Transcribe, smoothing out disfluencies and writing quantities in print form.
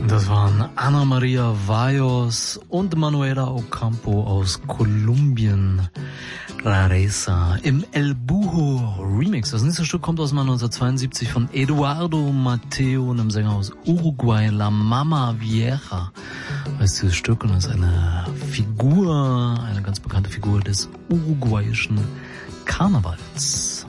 Das waren Ana Maria Vallos und Manuela Ocampo aus Kolumbien. Rareza im El Buho Remix. Das nächste Stück kommt aus dem Jahr 1972 von Eduardo Mateo, einem Sänger aus Uruguay, La Mama Vieja. Das ist dieses Stück und das ist eine Figur, eine ganz bekannte Figur des uruguayischen Karnevals.